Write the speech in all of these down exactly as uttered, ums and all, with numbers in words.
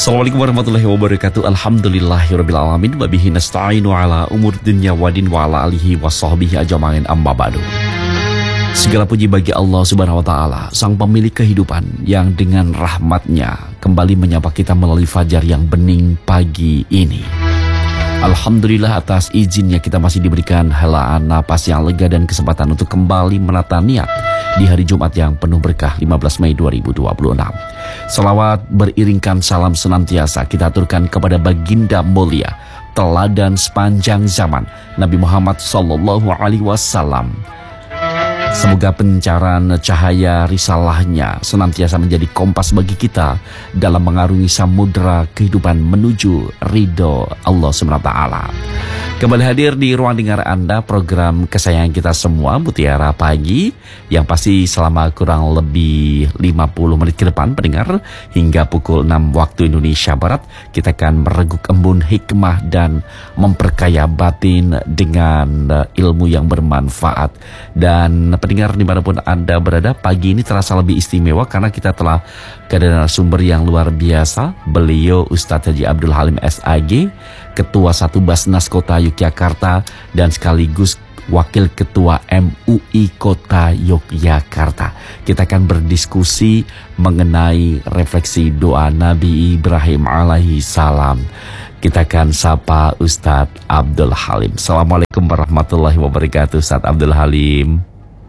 Assalamualaikum warahmatullahi wabarakatuh. Alhamdulillahirrabbilalamin. Wabihi nasta'inu ala umur dunya wadin wa ala alihi wa sahbihi ajma'in amma ba'du. Segala puji bagi Allah subhanahu wa ta'ala, sang pemilik kehidupan yang dengan rahmatnya kembali menyapa kita melalui fajar yang bening pagi ini. Alhamdulillah atas izinnya kita masih diberikan helaan napas yang lega dan kesempatan untuk kembali menata niat di hari Jumat yang penuh berkah lima belas Mei dua ribu dua puluh enam. Salawat beriringkan salam senantiasa kita aturkan kepada baginda mulia, teladan sepanjang zaman, Nabi Muhammad sallallahu alaihi wasallam. Semoga pencaran cahaya risalahnya senantiasa menjadi kompas bagi kita dalam mengarungi samudera kehidupan menuju ridho Allah subhanahu wa taala. Kembali hadir di ruang dengar Anda, program kesayangan kita semua, Mutiara Pagi, yang pasti selama kurang lebih lima puluh menit ke depan pendengar, hingga pukul enam waktu Indonesia Barat, kita akan mereguk embun hikmah dan memperkaya batin dengan ilmu yang bermanfaat. Dan pendengar dimanapun Anda berada, pagi ini terasa lebih istimewa karena kita telah kedatangan sumber yang luar biasa. Beliau Ustadz Haji Abdul Halim S A G, Ketua Satu Basnas Kota Yogyakarta dan sekaligus Wakil Ketua M U I Kota Yogyakarta. Kita akan berdiskusi mengenai refleksi doa Nabi Ibrahim alaihi salam. Kita akan sapa Ustadz Abdul Halim. Assalamualaikum warahmatullahi wabarakatuh, Ustadz Abdul Halim.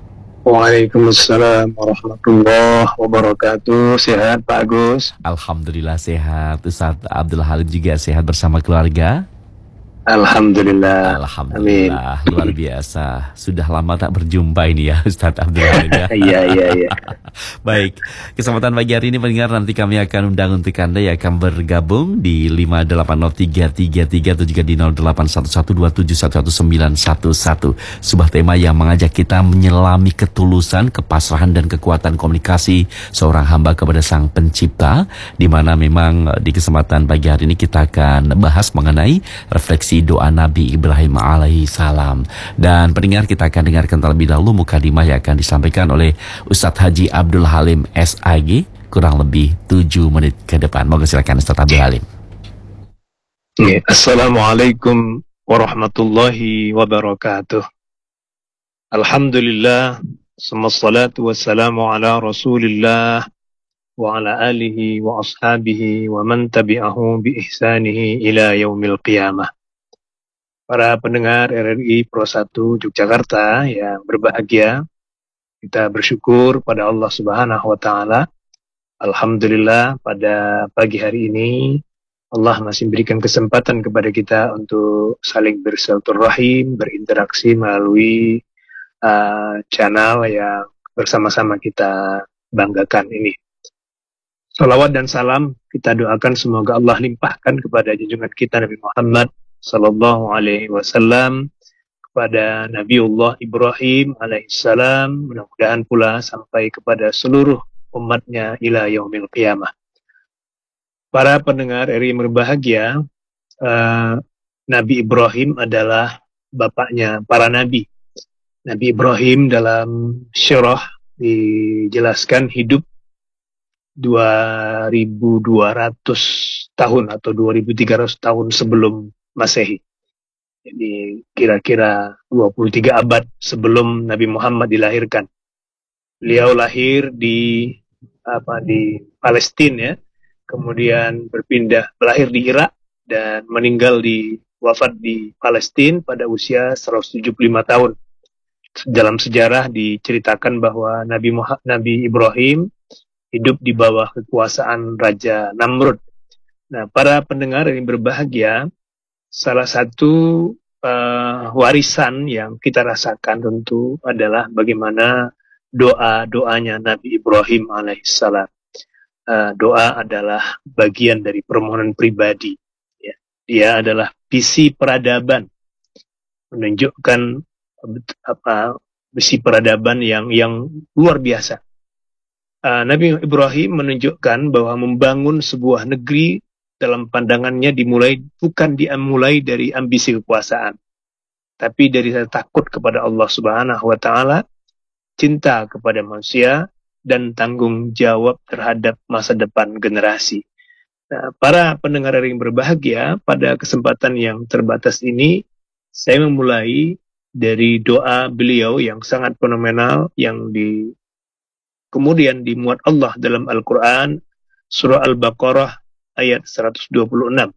Waalaikumsalam warahmatullahi wabarakatuh. Sehat Pak Agus? Alhamdulillah sehat. Ustadz Abdul Halim juga sehat bersama keluarga? Alhamdulillah. Alhamdulillah. Amin. Luar biasa. Sudah lama tak berjumpa ini ya Ustadz Abdul Halim ya. Iya iya iya. Baik, kesempatan pagi hari ini pendengar, nanti kami akan undang untuk Anda yang akan bergabung di lima delapan nol tiga tiga tiga atau juga di nol delapan satu satu dua tujuh satu satu sembilan satu satu. Sebuah tema yang mengajak kita menyelami ketulusan, kepasrahan dan kekuatan komunikasi seorang hamba kepada Sang Pencipta, di mana memang di kesempatan pagi hari ini kita akan bahas mengenai refleksi doa Nabi Ibrahim alaihi salam. Dan pendengar, kita akan dengarkan terlebih dahulu mukadimah yang akan disampaikan oleh Ustadz Haji Abdul Halim S A G kurang lebih tujuh menit ke depan. Moga silakan Ustadz Abdul Halim. Assalamualaikum warahmatullahi wabarakatuh. Alhamdulillah, wassalatu wassalamu ala Rasulillah wa ala alihi wa ashabihi wa man tabi'ahu bi ihsanihi ila yaumil qiyamah. Para pendengar R R I Pro satu Yogyakarta yang berbahagia, kita bersyukur pada Allah Subhanahu wa taala. Alhamdulillah pada pagi hari ini Allah masih memberikan kesempatan kepada kita untuk saling bersilaturahim, berinteraksi melalui uh, channel yang bersama-sama kita banggakan ini. Salawat dan salam kita doakan semoga Allah limpahkan kepada junjungan kita Nabi Muhammad sallallahu alaihi wasallam, kepada Nabiullah Ibrahim alaihissalam, mudah-mudahan pula sampai kepada seluruh umatnya ila yaumil qiyamah. Para pendengar R I berbahagia, uh, Nabi Ibrahim adalah bapaknya para nabi. Nabi Ibrahim dalam syirah dijelaskan hidup dua ribu dua ratus tahun atau dua ribu tiga ratus tahun sebelum Masehi. Jadi kira-kira dua puluh tiga abad sebelum Nabi Muhammad dilahirkan. Beliau lahir di apa di Palestina ya. Kemudian berpindah lahir di Irak dan meninggal di wafat di Palestina pada usia seratus tujuh puluh lima tahun. Dalam sejarah diceritakan bahwa Nabi Muhammad, Nabi Ibrahim hidup di bawah kekuasaan Raja Namrud. Nah, para pendengar yang berbahagia, salah satu uh, warisan yang kita rasakan tentu adalah bagaimana doa-doanya Nabi Ibrahim alaihissalam. Uh, doa adalah bagian dari permohonan pribadi. Ya. Dia adalah visi peradaban, menunjukkan apa visi peradaban yang yang luar biasa. Uh, Nabi Ibrahim menunjukkan bahwa membangun sebuah negeri dalam pandangannya dimulai bukan dimulai dari ambisi kekuasaan, tapi dari takut kepada Allah Subhanahu wa taala, cinta kepada manusia dan tanggung jawab terhadap masa depan generasi. Nah, para pendengar yang berbahagia, pada kesempatan yang terbatas ini, saya memulai dari doa beliau yang sangat fenomenal, yang di kemudian dimuat Allah dalam Al-Quran, surah Al-Baqarah ayat seratus dua puluh enam.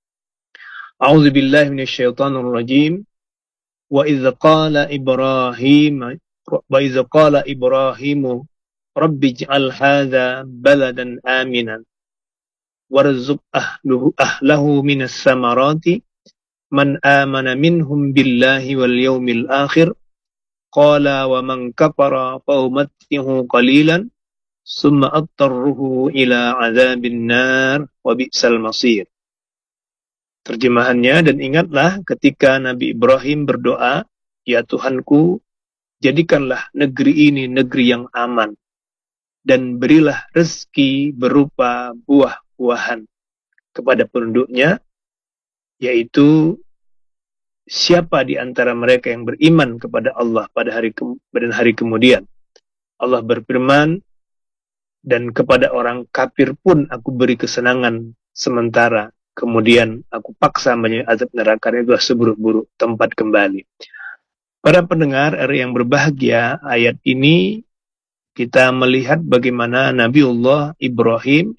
A'udzu billahi minasyaitonir rajim. Wa idz qala Ibrahim wa idz qala Ibrahimu Rabbi ij'al hadza baladan aminan warzuq ahluhu ahlahu minas samarati man amana minhum billahi wal yawmil akhir qala wa man kafara fa umattihu qalilan summa attarruhu ila adzabin nar wa bi'sal masir. Terjemahannya, dan ingatlah ketika Nabi Ibrahim berdoa, ya Tuhanku, jadikanlah negeri ini negeri yang aman dan berilah rezeki berupa buah-buahan kepada penduduknya, yaitu siapa di antara mereka yang beriman kepada Allah pada hari ke pada hari kemudian. Allah berfirman, dan kepada orang kafir pun aku beri kesenangan sementara, kemudian aku paksa menyebut azab neraka itu seburuk-buruk tempat kembali. Para pendengar yang berbahagia, ayat ini kita melihat bagaimana Nabiullah Ibrahim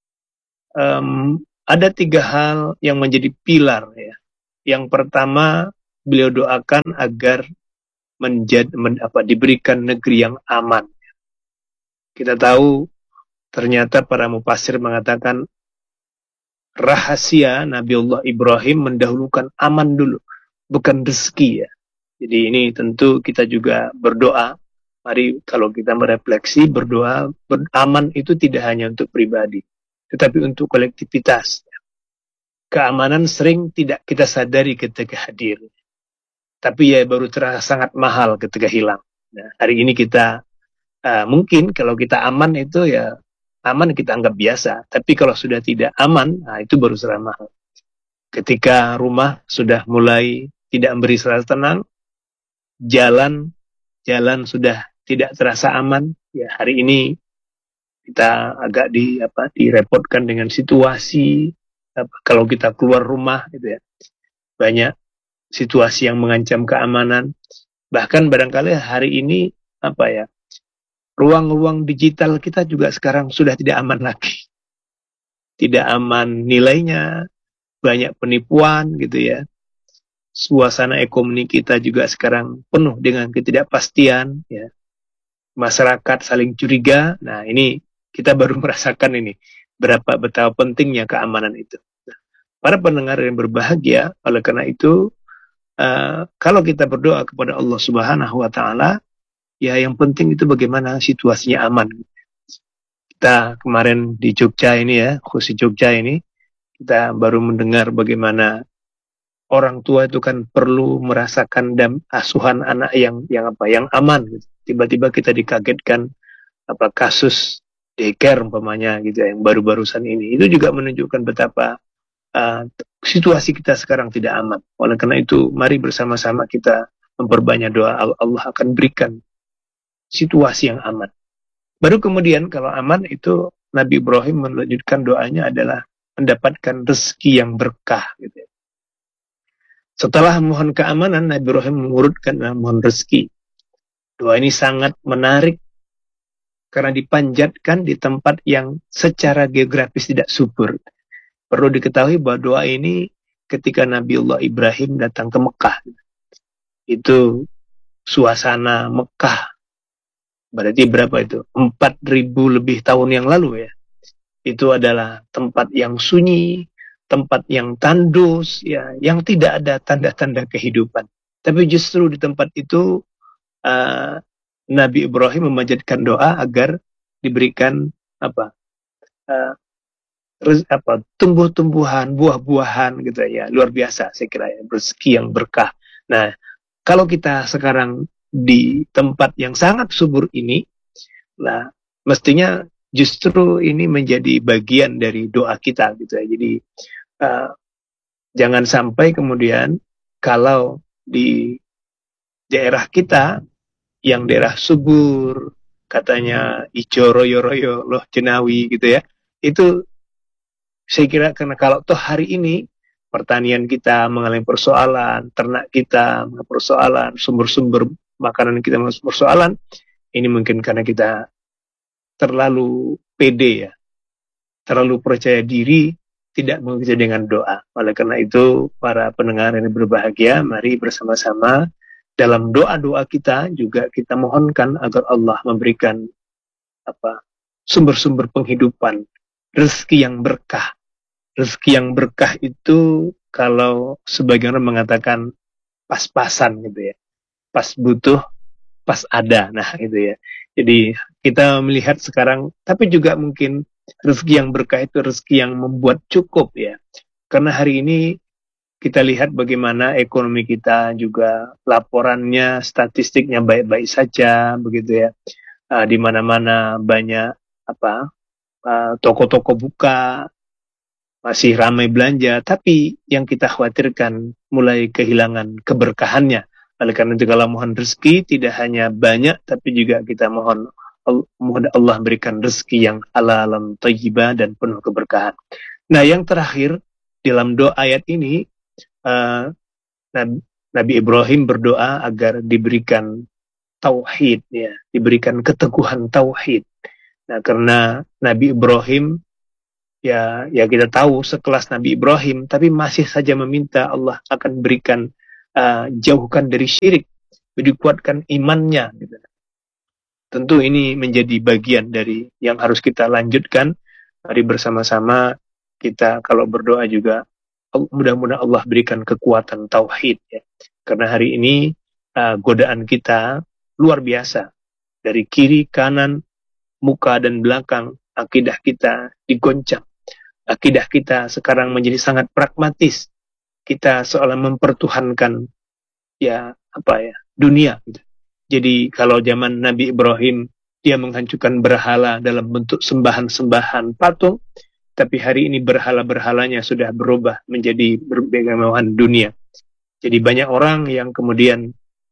um, ada tiga hal yang menjadi pilar, ya. Yang pertama, beliau doakan agar menjadi men, apa, diberikan negeri yang aman. Kita tahu ternyata para mufassir mengatakan rahasia Nabiullah Ibrahim mendahulukan aman dulu, bukan rezeki, ya. Jadi ini tentu kita juga berdoa. Mari kalau kita merefleksi, berdoa, ber, aman itu tidak hanya untuk pribadi, tetapi untuk kolektivitas. Keamanan sering tidak kita sadari ketika hadir, tapi ya baru terasa sangat mahal ketika hilang. Nah, hari ini kita uh, mungkin kalau kita aman itu ya aman kita anggap biasa, tapi kalau sudah tidak aman, nah itu baru serah mahal. Ketika rumah sudah mulai tidak memberi rasa tenang, jalan jalan sudah tidak terasa aman, ya hari ini kita agak di apa direpotkan dengan situasi. Kalau kita keluar rumah gitu ya, banyak situasi yang mengancam keamanan. Bahkan barangkali hari ini apa ya, ruang-ruang digital kita juga sekarang sudah tidak aman lagi. Tidak aman nilainya, banyak penipuan gitu ya. Suasana ekonomi kita juga sekarang penuh dengan ketidakpastian, ya. Masyarakat saling curiga. Nah, ini kita baru merasakan ini berapa betapa pentingnya keamanan itu. Nah, para pendengar yang berbahagia, oleh karena itu uh, kalau kita berdoa kepada Allah Subhanahu wa taala, ya yang penting itu bagaimana situasinya aman. Kita kemarin di Jogja ini ya, khusus Jogja ini, kita baru mendengar bagaimana orang tua itu kan perlu merasakan dam, asuhan anak yang yang apa yang aman. Tiba-tiba kita dikagetkan apa kasus daycare umpamanya gitu ya, yang baru-barusan ini. Itu juga menunjukkan betapa uh, situasi kita sekarang tidak aman. Oleh karena itu, mari bersama-sama kita memperbanyak doa. Allah akan berikan situasi yang aman. Baru kemudian kalau aman itu Nabi Ibrahim melanjutkan doanya adalah mendapatkan rezeki yang berkah gitu ya. Setelah mohon keamanan, Nabi Ibrahim mengurutkan mohon rezeki. Doa ini sangat menarik karena dipanjatkan di tempat yang secara geografis tidak subur. Perlu diketahui bahwa doa ini ketika Nabiullah Ibrahim datang ke Mekah. Itu suasana Mekah. Berarti berapa itu? empat ribu lebih tahun yang lalu ya. Itu adalah tempat yang sunyi, tempat yang tandus, ya, yang tidak ada tanda-tanda kehidupan. Tapi justru di tempat itu uh, Nabi Ibrahim memanjatkan doa agar diberikan apa, uh, rez, apa tumbuh-tumbuhan, buah-buahan gitu ya, luar biasa saya kira ya, rezeki yang berkah. Nah, kalau kita sekarang di tempat yang sangat subur ini, nah mestinya justru ini menjadi bagian dari doa kita gitu ya. Jadi uh, jangan sampai kemudian kalau di daerah kita yang daerah subur, katanya ijo royo-royo loh jenawi gitu ya, itu saya kira karena kalau toh hari ini pertanian kita mengalami persoalan, ternak kita mengalami persoalan, sumber-sumber makanan kita mengalami persoalan, ini mungkin karena kita terlalu pede ya, terlalu percaya diri, tidak bekerja dengan doa. Oleh karena itu, para pendengar yang berbahagia, mari bersama-sama dalam doa-doa kita juga kita mohonkan agar Allah memberikan apa sumber-sumber penghidupan, rezeki yang berkah. Rezeki yang berkah itu kalau sebagian orang mengatakan pas-pasan gitu ya, pas butuh, pas ada, nah gitu ya. Jadi kita melihat sekarang, tapi juga mungkin rezeki yang berkah itu rezeki yang membuat cukup ya. Karena hari ini kita lihat bagaimana ekonomi kita juga laporannya, statistiknya baik-baik saja begitu ya. Uh, di mana-mana banyak apa uh, toko-toko buka, masih ramai belanja, tapi yang kita khawatirkan mulai kehilangan keberkahannya. Oleh karena itu kalau mohon rezeki tidak hanya banyak, tapi juga kita mohon mohon Allah berikan rezeki yang halalan thayyibah dan penuh keberkahan. Nah, yang terakhir dalam doa ayat ini, uh, Nabi Ibrahim berdoa agar diberikan tauhid, ya, diberikan keteguhan tauhid. Nah, karena Nabi Ibrahim ya, ya kita tahu sekelas Nabi Ibrahim, tapi masih saja meminta Allah akan berikan uh, jauhkan dari syirik, dikuatkan imannya. Gitu. Tentu ini menjadi bagian dari yang harus kita lanjutkan. Mari bersama-sama kita kalau berdoa juga mudah-mudahan Allah berikan kekuatan tauhid. Ya. Karena hari ini uh, godaan kita luar biasa dari kiri, kanan, muka dan belakang. Akidah kita digoncang. Akidah kita sekarang menjadi sangat pragmatis. Kita seolah mempertuhankan ya apa ya dunia. Gitu. Jadi kalau zaman Nabi Ibrahim dia menghancurkan berhala dalam bentuk sembahan-sembahan patung, tapi hari ini berhala-berhalanya sudah berubah menjadi berbagai dunia. Jadi banyak orang yang kemudian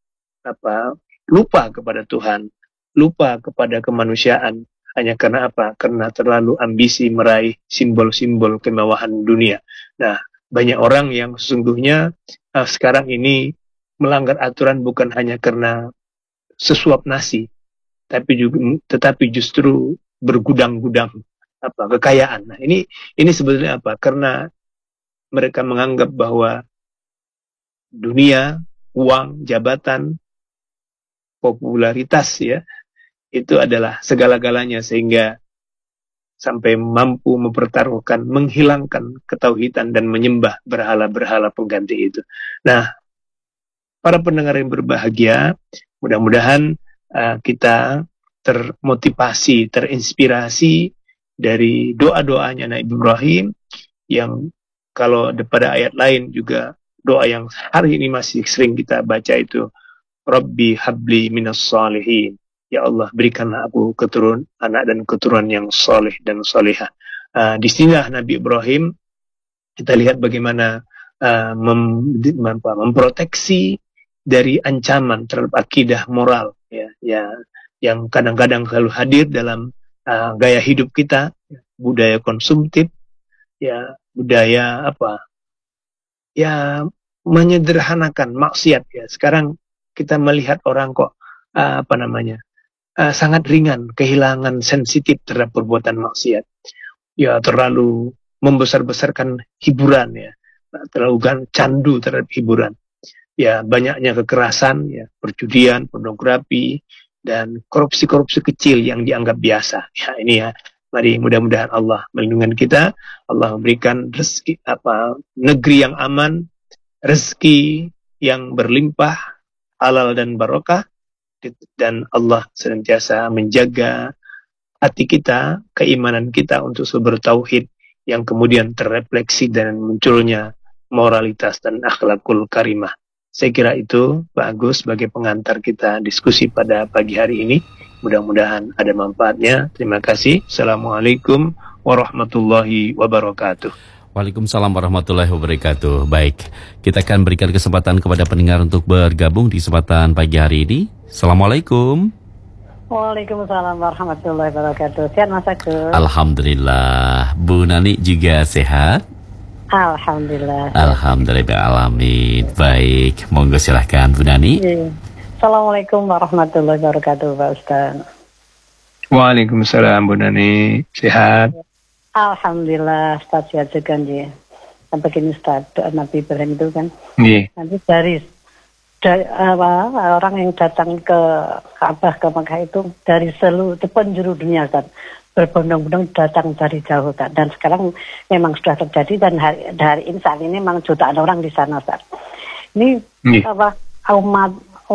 apa lupa kepada Tuhan, lupa kepada kemanusiaan. Hanya karena apa? Karena terlalu ambisi meraih simbol-simbol kemewahan dunia. Nah, banyak orang yang sesungguhnya uh, sekarang ini melanggar aturan bukan hanya karena sesuap nasi, tapi juga, tetapi justru bergudang-gudang apa kekayaan. Nah, ini ini sebetulnya apa? Karena mereka menganggap bahwa dunia, uang, jabatan, popularitas ya, itu adalah segala-galanya sehingga sampai mampu mempertaruhkan, menghilangkan ketauhidan dan menyembah berhala-berhala pengganti itu. Nah, para pendengar yang berbahagia, mudah-mudahan uh, kita termotivasi, terinspirasi dari doa-doanya Nabi Ibrahim yang kalau pada ayat lain juga doa yang hari ini masih sering kita baca itu, Rabbi habli minas salihin. Ya Allah, berikanlah aku keturunan anak dan keturunan yang soleh dan solehah. Uh, di sinilah Nabi Ibrahim kita lihat bagaimana uh, mem, mem, memproteksi dari ancaman terhadap akidah moral, ya, ya, yang kadang-kadang selalu hadir dalam uh, gaya hidup kita, budaya konsumtif, ya, budaya apa, ya, menyederhanakan maksiat. Ya, sekarang kita melihat orang kok uh, apa namanya? Uh, sangat ringan, kehilangan sensitif terhadap perbuatan maksiat. Ya, terlalu membesar-besarkan hiburan, ya, terlalu candu terhadap hiburan. Ya, banyaknya kekerasan, ya, perjudian, pornografi, dan korupsi-korupsi kecil yang dianggap biasa. Ya, ini ya, mari mudah-mudahan Allah melindungi kita, Allah memberikan rezeki apa negeri yang aman, rezeki yang berlimpah, halal dan barokah. Dan Allah senantiasa menjaga hati kita, keimanan kita untuk bertauhid yang kemudian terrefleksi dan munculnya moralitas dan akhlakul karimah. Saya kira itu Pak Agus sebagai pengantar kita diskusi pada pagi hari ini. Mudah-mudahan ada manfaatnya. Terima kasih. Assalamualaikum warahmatullahi wabarakatuh. Waalaikumsalam warahmatullahi wabarakatuh. Baik, kita akan berikan kesempatan kepada pendengar untuk bergabung di kesempatan pagi hari ini. Assalamualaikum. Waalaikumsalam warahmatullahi wabarakatuh. Sehat Mas Agus? Alhamdulillah. Alhamdulillah. Bu Nani juga sehat? Alhamdulillah. Alhamdulillah alamin. Baik, monggo silahkan Bu Nani. Assalamualaikum warahmatullahi wabarakatuh, Pak Ustaz. Waalaikumsalam Bu Nani, sehat? Alhamdulillah, Ustaz sehat juga nih. Sampai gini Ustaz, doa Nabi Ibrahim itu kan. Iya. Nanti dari, dari apa, orang yang datang ke Ka'bah ke Mekah itu dari seluruh penjuru dunia Ustaz. Berbondong-bondong datang dari jauh Ustaz. Dan sekarang memang sudah terjadi dan hari, hari ini saat ini memang jutaan orang di sana Ustaz. Ini iya. apa umat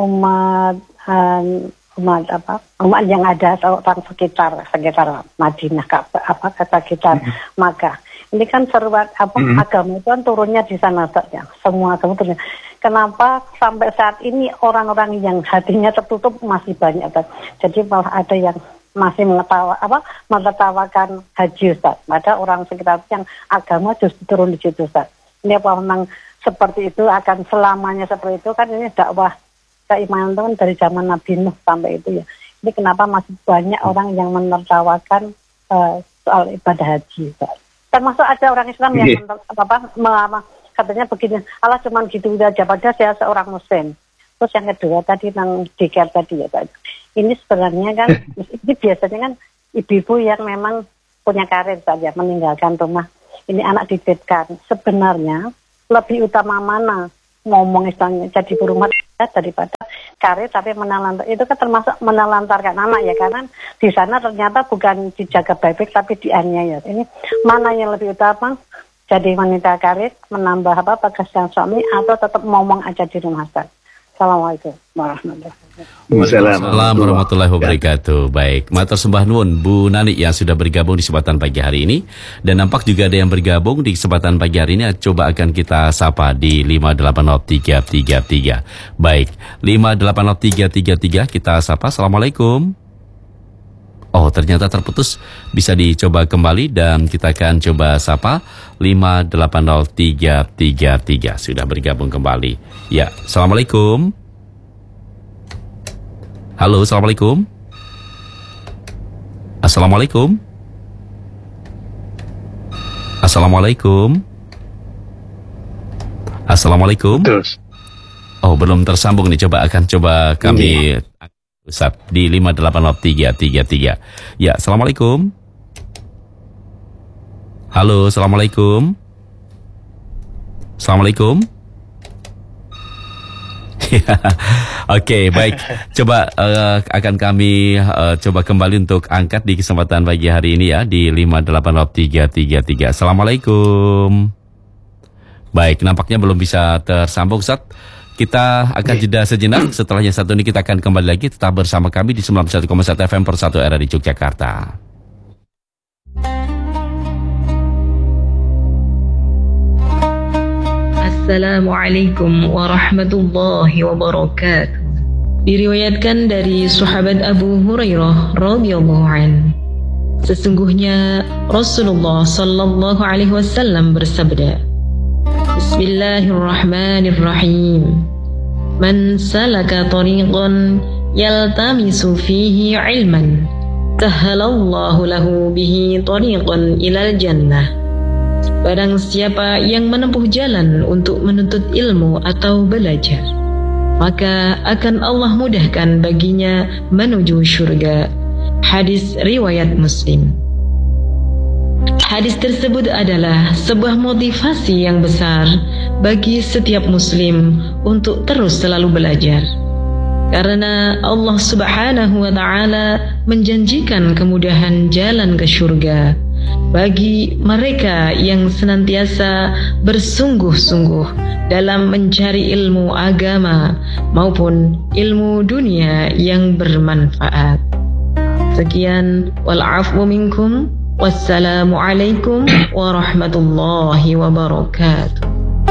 umat um, umat apa umat yang ada orang sekitar sekitar Madinah apa kata kita mm-hmm. Makkah ini kan seruan apa mm-hmm. agama itu kan turunnya di sana saja semua agama turunnya. Kenapa sampai saat ini orang-orang yang hatinya tertutup masih banyak Ustaz. Jadi malah ada yang masih mengetawa apa menertawakan haji Ustaz. Ada orang sekitar yang agama justru turun di situ Ustaz. Ini apa memang seperti itu akan selamanya seperti itu kan ini dakwah keimanan itu kan dari zaman Nabi Nuh sampai itu ya. Ini kenapa masih banyak orang yang menertawakan uh, soal ibadah haji. Pak. Termasuk ada orang Islam yang yeah. apa, apa katanya begini, Allah cuma gitu aja padahal saya seorang Muslim. Terus yang kedua tadi tentang dikir tadi ya Pak. Ini sebenarnya kan ini biasanya kan ibu-ibu yang memang punya karir saja meninggalkan rumah. Ini anak dititipkan. Sebenarnya lebih utama mana ngomong istilahnya jadi berumah daripada karir tapi menelantar itu kan termasuk menelantarkan anak ya karena di sana ternyata bukan dijaga baik-baik tapi dianiaya. Ini mana yang lebih utama jadi wanita karir menambah apa pekerjaan suami atau tetap ngomong aja di rumah Ustaz. Assalamualaikum warahmatullahi wabarakatuh. Waalaikumsalam warahmatullahi wabarakatuh. Baik, matur sembah nuwun Bu Nani yang sudah bergabung di kesempatan pagi hari ini. Dan nampak juga ada yang bergabung di kesempatan pagi hari ini. Coba akan kita sapa di lima delapan nol tiga tiga tiga. Baik, lima delapan nol tiga tiga tiga kita sapa. Assalamualaikum. Oh, ternyata terputus. Bisa dicoba kembali dan kita akan coba sapa lima delapan nol tiga tiga tiga. Sudah bergabung kembali. Ya, Assalamualaikum. Halo, Assalamualaikum. Assalamualaikum. Assalamualaikum. Assalamualaikum. Terus. Oh, belum tersambung nih. Coba akan coba kami Ustaz di lima delapan nol tiga tiga tiga. Ya, Assalamualaikum. Halo, Assalamualaikum. Assalamualaikum. Oke, okay, baik. Coba uh, akan kami uh, coba kembali untuk angkat di kesempatan pagi hari ini ya di lima delapan nol tiga tiga tiga. Assalamualaikum. Baik, nampaknya belum bisa tersambung Ustaz. Kita akan jeda sejenak. Setelahnya satu ini kita akan kembali lagi. Tetap bersama kami di sembilan puluh satu koma satu F M Persatu Era di Yogyakarta. Assalamualaikum warahmatullahi wabarakatuh. Diriwayatkan dari sahabat Abu Hurairah radhiyallahu an. Sesungguhnya Rasulullah sallallahu alaihi wasallam bersabda, Bismillahirrahmanirrahim. Man salaka tariqan yaltamisu fihi ilman, sahhalallahu lahu bihi tariqan ilal jannah. Barang siapa yang menempuh jalan untuk menuntut ilmu atau belajar, maka akan Allah mudahkan baginya menuju surga. Hadis riwayat Muslim. Hadis tersebut adalah sebuah motivasi yang besar bagi setiap muslim untuk terus selalu belajar. Karena Allah Subhanahu wa taala menjanjikan kemudahan jalan ke surga bagi mereka yang senantiasa bersungguh-sungguh dalam mencari ilmu agama maupun ilmu dunia yang bermanfaat. Sekian, wal afwu minkum. Wassalamualaikum warahmatullahi wabarakatuh.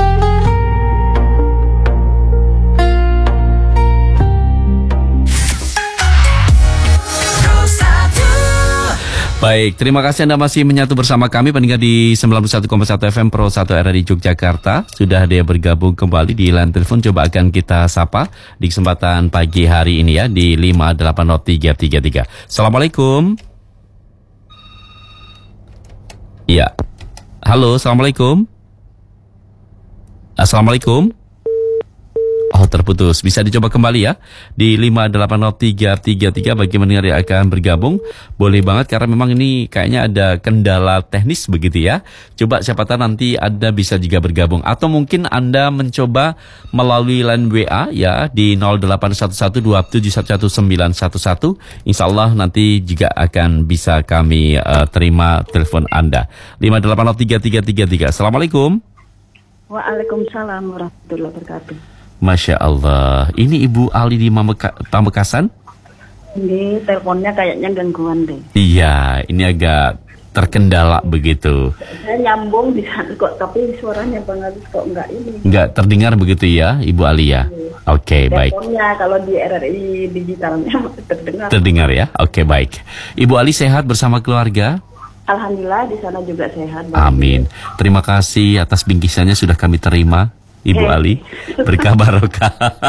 Baik, terima kasih Anda masih menyatu bersama kami pendengar di sembilan puluh satu koma satu F M Pro satu Era di Yogyakarta. Sudah ada yang bergabung kembali di line telepon. Coba akan kita sapa di kesempatan pagi hari ini ya di lima delapan nol tiga tiga tiga. Assalamualaikum. Iya. Halo, Assalamualaikum. Assalamualaikum. Oh, terputus. Bisa dicoba kembali ya di lima delapan nol tiga tiga tiga bagi pendengar yang akan bergabung. Boleh banget karena memang ini kayaknya ada kendala teknis begitu ya. Coba siapa tahu nanti Anda bisa juga bergabung atau mungkin Anda mencoba melalui line W A ya di nol delapan satu satu dua tujuh satu satu sembilan satu satu. Insya Allah nanti juga akan bisa kami uh, terima telepon Anda. lima delapan nol tiga tiga tiga tiga. Assalamualaikum. Waalaikumsalam warahmatullahi wabarakatuh. Masya Allah. Ini Ibu Ali di Mameka, Pamekasan? Ini teleponnya kayaknya gangguan deh. Iya, ini agak terkendala begitu. Saya nyambung di sana kok, tapi suaranya Bang Ali kok enggak ini. Enggak terdengar begitu ya, Ibu Ali ya? Oke, okay, baik. Teleponnya kalau di R R I digitalnya terdengar. Terdengar ya? Oke, okay, baik. Ibu Ali sehat bersama keluarga? Alhamdulillah di sana juga sehat. Amin. Terima kasih atas bingkisannya sudah kami terima. Ibu hey. Ali, berkah barokah.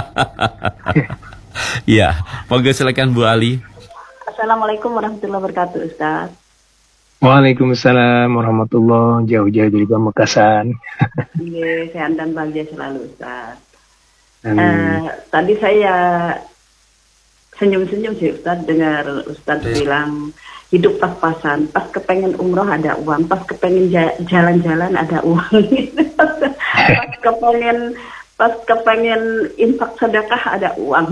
Ya, monggo silakan Bu Ali. Assalamualaikum warahmatullahi wabarakatuh, Ustaz. Waalaikumsalam warahmatullahi, jauh-jauh dari Pamekasan. Iya, sehat dan bahagia selalu, Ustaz. Uh, tadi saya senyum-senyum sih, Ustaz, dengar Ustaz yeah. bilang hidup pas-pasan, pas kepengen umroh ada uang, pas kepengen jalan-jalan ada uang, pas kepengen pas kepengen infak sedekah ada uang.